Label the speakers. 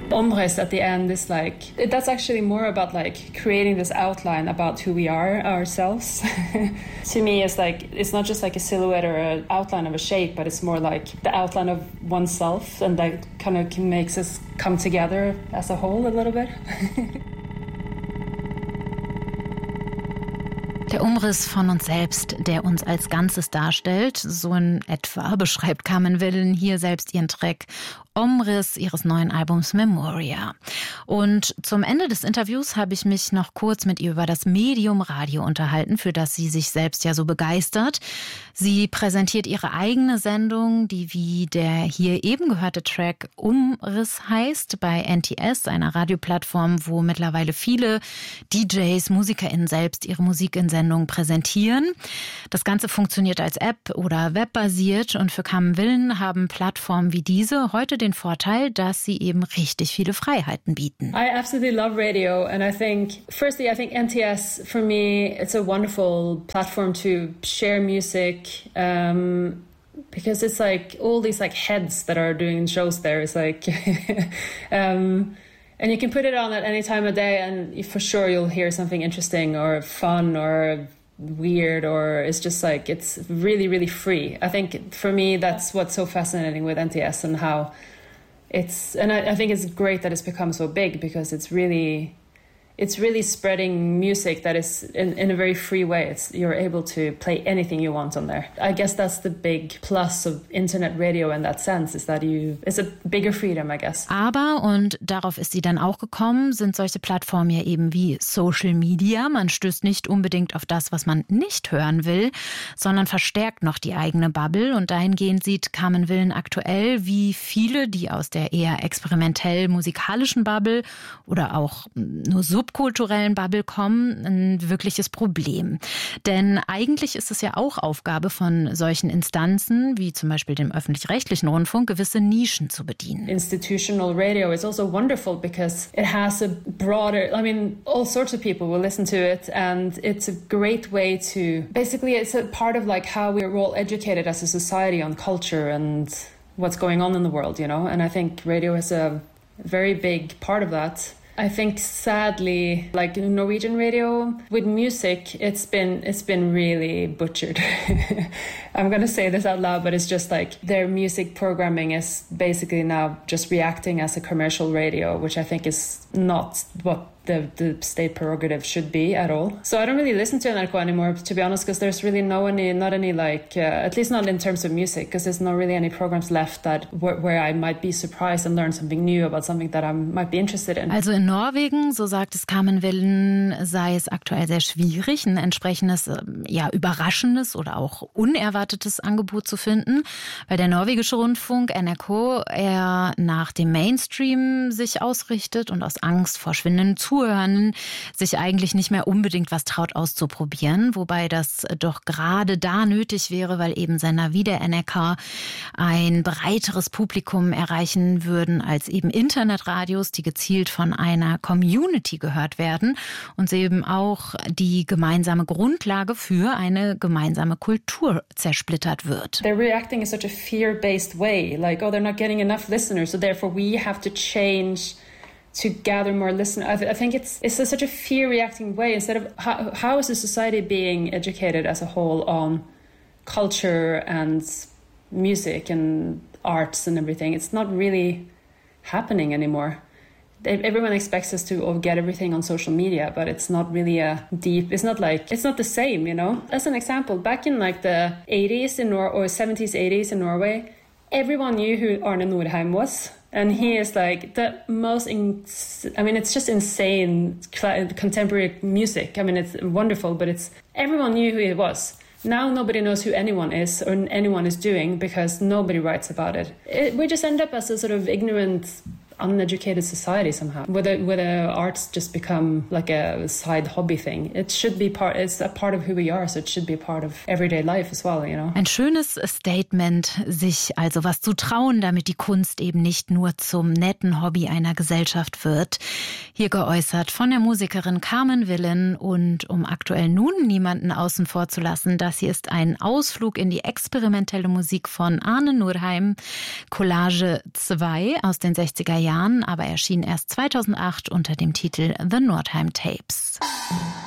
Speaker 1: Omres at the end is like, that's actually more about like creating this outline about who we are ourselves. To me, it's like, it's not just like a silhouette or an outline of a shape, but it's more like the outline of oneself, and that kind of makes us come together as a whole a little bit.
Speaker 2: Der Umriss von uns selbst, der uns als Ganzes darstellt, so in etwa beschreibt Carmen Willen hier selbst ihren Track Omriss ihres neuen Albums Memoria. Und zum Ende des Interviews habe ich mich noch kurz mit ihr über das Medium Radio unterhalten, für das sie sich selbst ja so begeistert. Sie präsentiert ihre eigene Sendung, die wie der hier eben gehörte Track Umriss heißt, bei NTS, einer Radioplattform, wo mittlerweile viele DJs, MusikerInnen selbst ihre Musik in Sendungen präsentieren. Das Ganze funktioniert als App oder webbasiert, und für Carmen Willen haben Plattformen wie diese heute den Vorteil, dass sie eben richtig viele Freiheiten bieten.
Speaker 1: I absolutely love radio, and I think NTS, for me, it's a wonderful platform to share music, because it's like all these like heads that are doing shows there. It's like and you can put it on at any time of day, and for sure you'll hear something interesting or fun or weird, or it's just like, it's really, really free. I think for me, that's what's so fascinating with NTS, and how I think it's great that it's become so big, because it's really spreading music that is in a very free way. You're able to play anything you want on there. I guess that's the big plus of internet radio in that sense, is that it's a bigger freedom, I guess.
Speaker 2: Aber, und darauf ist sie dann auch gekommen, sind solche Plattformen ja eben wie Social Media. Man stößt nicht unbedingt auf das, was man nicht hören will, sondern verstärkt noch die eigene Bubble. Und dahingehend sieht Carmen Willen aktuell, wie viele, die aus der eher experimentell musikalischen Bubble oder auch nur subkulturellen Bubble kommen, ein wirkliches Problem. Denn eigentlich ist es ja auch Aufgabe von solchen Instanzen, wie zum Beispiel dem öffentlich-rechtlichen Rundfunk, gewisse Nischen zu bedienen.
Speaker 1: Institutional radio is also wonderful because it has a broader, all sorts of people will listen to it, and it's a great way to, basically it's a part of like how we're all educated as a society on culture and what's going on in the world, and I think radio is a very big part of that. I think sadly, like Norwegian radio with music, it's been really butchered. I'm going to say this out loud, but it's just like their music programming is basically now just reacting as a commercial radio, which I think is not what the state prerogative should be at all. So I don't really listen to NRK anymore, to be honest, because there's really not any like, at least not in terms of music, because there's not really any programs left where I might be surprised and learn something new about something that I might be interested in.
Speaker 2: Also in Norwegen, so sagt es Carmen Willen, sei es aktuell sehr schwierig, ein entsprechendes, überraschendes oder auch unerwartetes Angebot zu finden, weil der norwegische Rundfunk NRK eher nach dem Mainstream sich ausrichtet und aus Angst vor schwindenden Zuhörern sich eigentlich nicht mehr unbedingt was traut auszuprobieren, wobei das doch gerade da nötig wäre, weil eben Sender wie der NRK ein breiteres Publikum erreichen würden als eben Internetradios, die gezielt von einer Community gehört werden und sie eben auch die gemeinsame Grundlage für eine gemeinsame Kultur zersplittert wird.
Speaker 1: They're reacting in such a fear-based way, like, they're not getting enough listeners, so therefore we have to change to gather more listeners. I think it's such a fear-reacting way, instead of how is the society being educated as a whole on culture and music and arts and everything. It's not really happening anymore. Everyone expects us to get everything on social media, but it's not really it's not the same, As an example, back in like the 80s or 70s, 80s in Norway, everyone knew who Arne Nordheim was. And he is like the most, it's just insane contemporary music. It's wonderful, but everyone knew who he was. Now nobody knows who anyone is or anyone is doing because nobody writes about it. We just end up as a sort of ignorant, uneducated society somehow, where the arts just become like a side hobby thing. It's a part of who we are, so it should be a part of everyday life as well,
Speaker 2: Ein schönes Statement, sich also was zu trauen, damit die Kunst eben nicht nur zum netten Hobby einer Gesellschaft wird. Hier geäußert von der Musikerin Carmen Willen, und um aktuell nun niemanden außen vor zu lassen, das hier ist ein Ausflug in die experimentelle Musik von Arne Nordheim, Collage 2 aus den 60er Jahren. Jahren, aber erschien erst 2008 unter dem Titel The Nordheim Tapes.